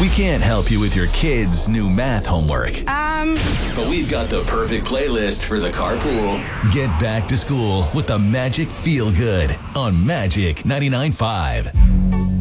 We can't help you with your kids' new math homework. But we've got the perfect playlist for the carpool. Get back to school with the Magic Feel Good on Magic 99.5.